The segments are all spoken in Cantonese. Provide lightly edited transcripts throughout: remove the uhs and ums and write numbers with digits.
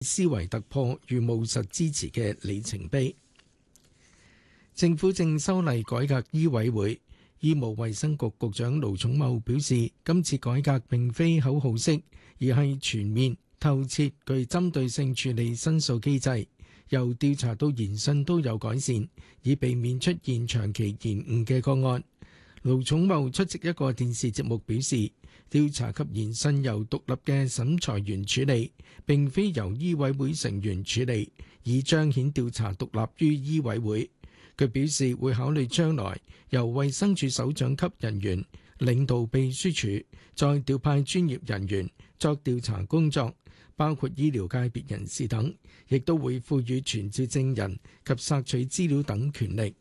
思維突破與務實支持嘅里程碑。政府正修例改革醫委會，醫務衛生局局長盧寵茂表示，今次改革並非口號式，而係全面、透徹、具針對性處理申訴機制，由調查到研訊都有改善，以避免出現長期延誤嘅個案。盧寵茂出席一個電視節目表示，調查及研訊由獨立嘅審裁員處理，並非由醫委會成員處理，以彰顯調查獨立於醫委會。佢表示會考慮將來由衛生署首長級人員領導秘書處，再調派專業人員作調查工作，包括醫療界別人士等，亦都會賦予傳召證人及索取資料等權力。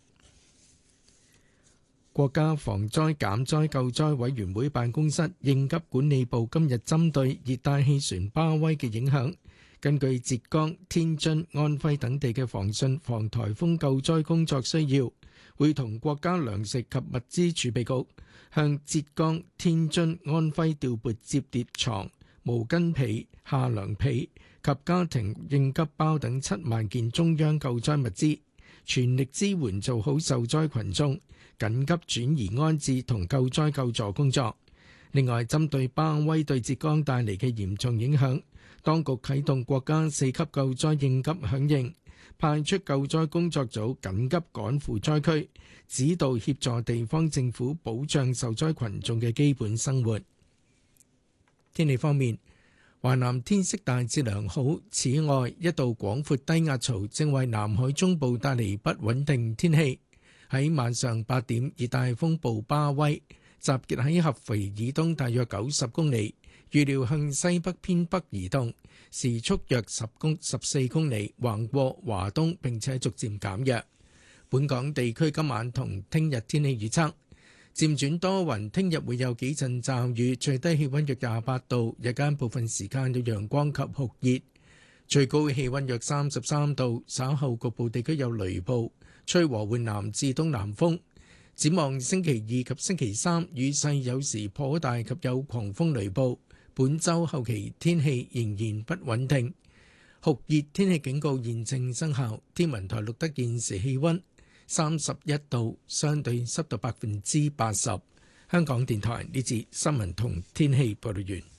國家防災減災救災委員會辦公室應急管理部今日針對熱帶氣旋巴威嘅影響，根據浙江、天津、安徽等地嘅防汛防颱風救災工作需要，會同國家糧食及物資儲備局向浙江、天津、安徽調撥摺疊床、毛巾被、夏涼被及家庭應急包等7萬件中央救災物資，全力支援做好受災群眾緊急轉移安置同救災救助工作。另外，針對巴威對浙江帶嚟嘅嚴重影響，當局啟動國家4級救災應急響應，派出救災工作組緊急趕赴災區，指導協助地方政府保障受災群眾嘅基本生活。天氣方面，華南天色大致良好，此外一道廣闊低壓槽正為南海中部帶嚟不穩定天氣。喺晚上8點，熱帶風暴巴威集結喺合肥以東大約90公里，預料向西北偏北移動，時速約14公里，橫過華東並且逐漸減弱。本港地區今晚同聽日天氣預測，漸轉多雲，聽日會有幾陣驟雨，最低氣溫約28度，日間部分時間有陽光及酷熱，最高氣溫約33度，稍後局部地區有雷暴，吹和緩南至東南風。展望星期2及星期3，雨勢有時頗大及有狂風雷暴。本週後期天氣仍然不穩定，酷熱天氣警告現正生效。天文台錄得現時氣溫31度，相對濕度80%。香港電台呢節新聞同天氣報道完。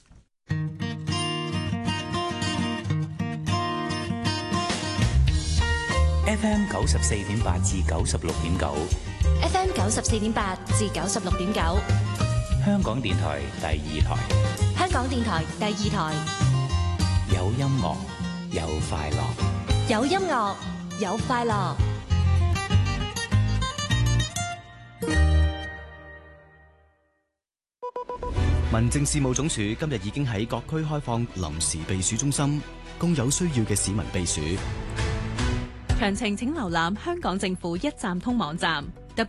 FM 94.8至96.9，FM 94.8至96.9， 香港電台第2台， 香港電台第2台， 有音樂有快樂， 有音樂有快樂。 民政事務總署今日已經喺各區開放臨時避暑中心，供有需要嘅市民避暑。 詳情請瀏覽香港政府一站通網站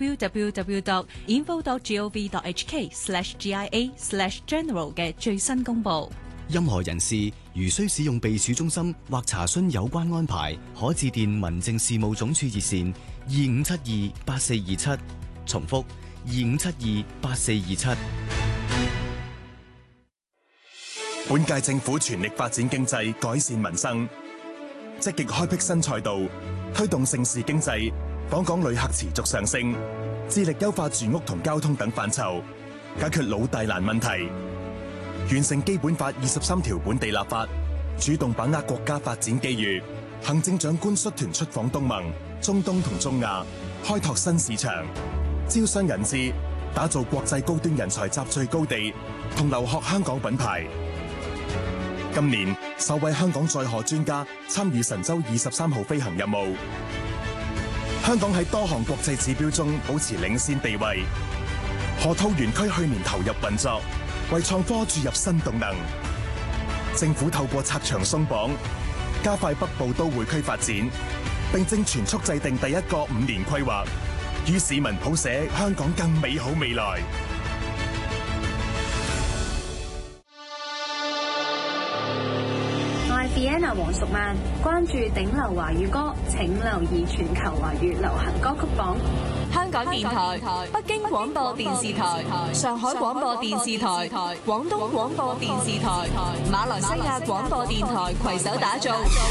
www.info.gov.hk/GIA/general 嘅最新公佈。 任何人士如需使用避暑中心或查詢有關安排，可致電民政事務總署熱線25728427，重複25728427。 本屆政府全力發展經濟，改善民生，積極開闢新賽道，推動盛事經濟，訪港旅客持續上升，致力優化住屋同交通等範疇，解決老大難問題，完成基本法23條本地立法，主動把握國家發展機遇。行政長官率團出訪東盟、中東同中亞，開拓新市場，招商引資，打造國際高端人才集聚高地，同留學香港品牌。今年首位香港載荷專家參與神舟23號飛行任務，香港喺多項國際指標中保持領先地位。河套園區去年投入運作，為創科注入新動能。政府透過拆牆鬆綁，加快北部都會區發展，並正全速制定第一個5年規劃，與市民譜寫香港更美好未來。 Vienna 黃淑曼，關注頂流華語歌，請留意全球華語流行歌曲榜。 香港電台、北京廣播電視台、上海廣播電視台、廣東廣播電視台、馬來西亞廣播電台攜手打造